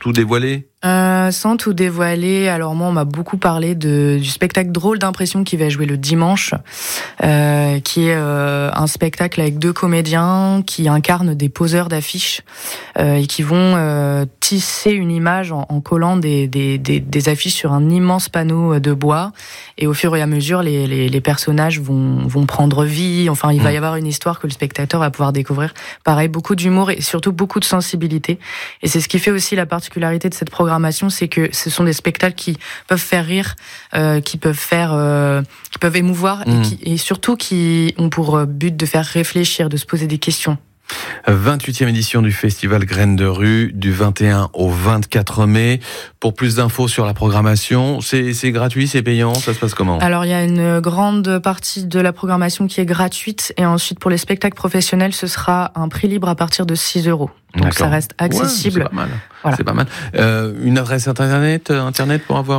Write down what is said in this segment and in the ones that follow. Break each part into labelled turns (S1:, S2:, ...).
S1: tout dévoiler ?
S2: Sans tout dévoiler, alors moi on m'a beaucoup parlé du spectacle Drôle d'impression qui va jouer le dimanche, qui est un spectacle avec 2 comédiens qui incarnent des poseurs d'affiches et qui vont tisser une image en collant des affiches sur un immense panneau de bois, et au fur et à mesure les personnages vont prendre vie. Enfin, il va y avoir une histoire que le spectateur va pouvoir découvrir. Pareil, beaucoup d'humour et surtout beaucoup de sensibilité, et c'est ce qui fait aussi la particularité de cette programmation, c'est que ce sont des spectacles qui peuvent faire rire, qui peuvent émouvoir, et surtout qui ont pour but de faire réfléchir, de se poser des questions.
S1: 28e édition du festival Graines de Rue, du 21 au 24 mai. Pour plus d'infos sur la programmation, c'est gratuit, c'est payant, ça se passe comment ?
S2: Alors il y a une grande partie de la programmation qui est gratuite, et ensuite pour les spectacles professionnels, ce sera un prix libre à partir de 6 €. Donc
S1: D'accord.
S2: Ça reste accessible.
S1: Ouais, c'est pas mal.
S2: Voilà.
S1: C'est pas mal. Une adresse internet pour avoir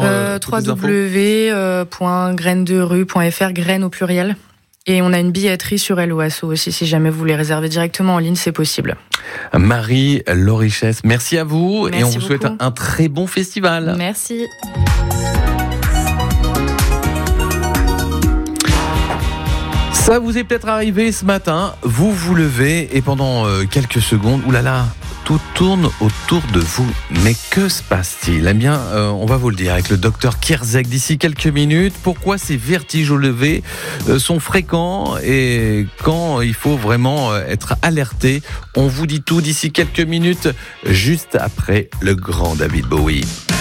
S2: www.grainesderue.fr, graines au pluriel. Et on a une billetterie sur Helloasso aussi, si jamais vous voulez réserver directement en ligne, c'est possible.
S1: Marie Lorichesse, merci à vous.
S2: Merci
S1: et on vous
S2: beaucoup.
S1: souhaite un très bon festival.
S2: Merci.
S1: Ça vous est peut-être arrivé ce matin, vous vous levez et pendant quelques secondes, oulala, tout tourne autour de vous. Mais que se passe-t-il ? Eh bien, on va vous le dire avec le docteur Kierzek d'ici quelques minutes. Pourquoi ces vertiges au lever sont fréquents et quand il faut vraiment être alerté. On vous dit tout d'ici quelques minutes, juste après le grand David Bowie.